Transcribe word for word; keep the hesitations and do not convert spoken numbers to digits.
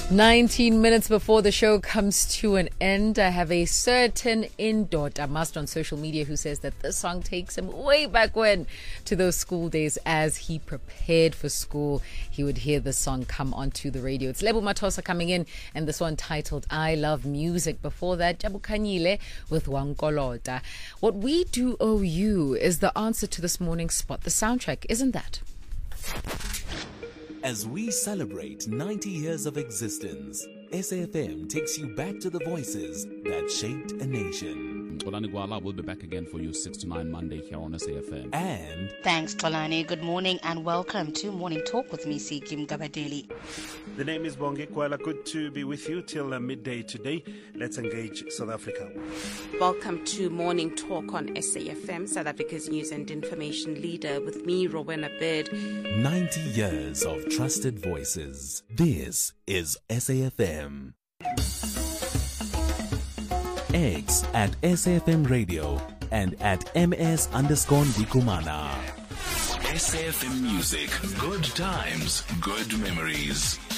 nineteen minutes before the show comes to an end, I have a certain Indota must on social media who says that this song takes him way back when to those school days. As he prepared for school, he would hear the song come onto the radio. It's Lebo Matosa coming in, and this one titled I Love Music. Before that, Jabu Kanyile with Wankolota. What we do owe you is the answer to this morning's Spot the Soundtrack, isn't that? As we celebrate ninety years of existence, S A F M takes you back to the voices that shaped a nation. Tolani Gwala will be back again for you six to nine Monday here on S A F M. And thanks, Tolani. Good morning and welcome to Morning Talk with me, Sikim Gabadeli. The name is Bonge Kwala. Good to be with you till uh, midday today. Let's engage South Africa. Welcome to Morning Talk on S A F M, South Africa's news and information leader, with me, Rowena Bird. ninety years of trusted voices. This is S A F M. X at S A F M Radio and at M S underscore Ndikumana. S A F M Music. Good times, good memories.